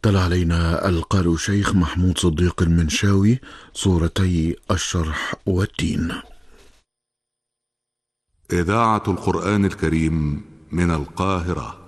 تلا علينا القارئ شيخ محمود صديق المنشاوي سورتي الشرح والتين. إذاعة القرآن الكريم من القاهرة.